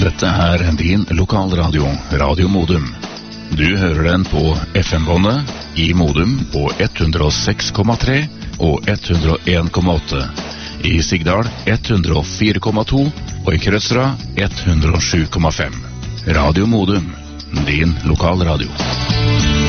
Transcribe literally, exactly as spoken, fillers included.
Dette er din lokalradio, Radio Modum. Du hører den på F M-båndet i Modum på hundre og seks komma tre og hundre og en komma åtte. I Sigdal hundre og fire komma to og i Krødsra hundre og sju komma fem. Radio Modum, din lokalradio.